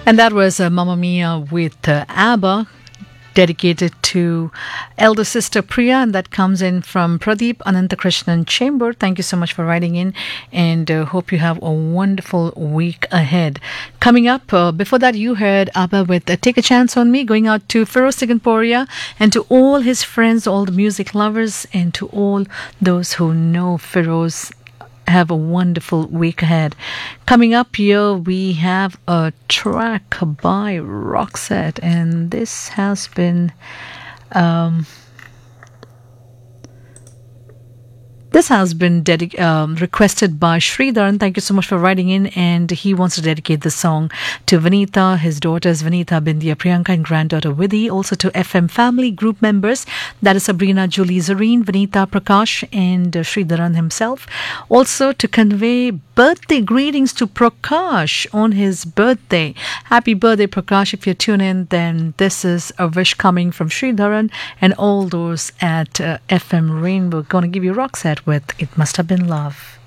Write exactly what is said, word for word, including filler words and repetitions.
And that was uh, Mamma Mia with uh, ABBA, dedicated to elder sister Priya, and that comes in from Pradeep Anantakrishnan Chamber. Thank you so much for writing in, and uh, hope you have a wonderful week ahead. Coming up, uh, before that you heard ABBA with uh, Take a Chance on Me, going out to Feroz Siganporia and to all his friends, all the music lovers, and to all those who know Feroz. Have a wonderful week ahead. Coming up here, we have a track by Roxette, and this has been um, this has been dedic- um, requested by Sridharan. Thank you so much for writing in, and he wants to dedicate the song to Vanita, his daughters Vanita, Bindya, Priyanka, and granddaughter Vidhi. Also to F M family group members, that is Sabrina, Julie, Zareen, Vanita, Prakash, and uh, Sridharan himself. Also to convey birthday greetings to Prakash on his birthday. Happy birthday, Prakash. If you tune in, then this is a wish coming from Sridharan and all those at uh, F M Rainbow. Gonna give you Roxette with It Must Have Been Love.